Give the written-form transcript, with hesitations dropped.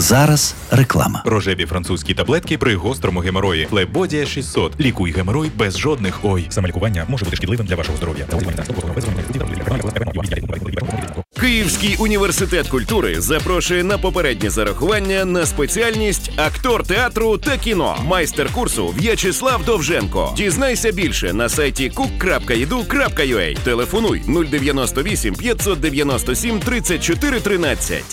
Зараз реклама. Рожеві французькі таблетки при гострому геморої. Флебодія 600. Лікуй геморой без жодних ой. Самолікування може бути шкідливим для вашого здоров'я. Київський університет культури запрошує на попереднє зарахування на спеціальність актор театру та кіно. Майстер-курсу В'ячеслав Довженко. Дізнайся більше на сайті cook.edu.ua. Телефонуй 098 597 34 13.